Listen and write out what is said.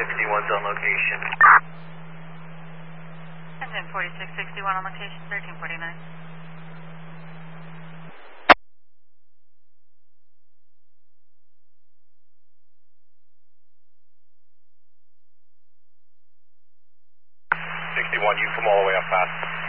4661's on location. Engine 4661 on location, 1349. You come all the way up fast.